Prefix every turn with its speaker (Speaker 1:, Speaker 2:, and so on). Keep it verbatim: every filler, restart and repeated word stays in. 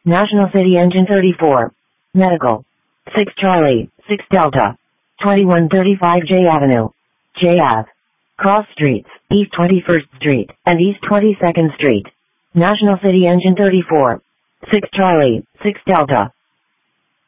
Speaker 1: National City Engine thirty-four. Medical. six Charlie, six Delta. twenty-one thirty-five J Avenue. J Ave. Cross Streets, East twenty-first Street, and East twenty-second Street. National City Engine thirty-four. six Charlie, six Delta.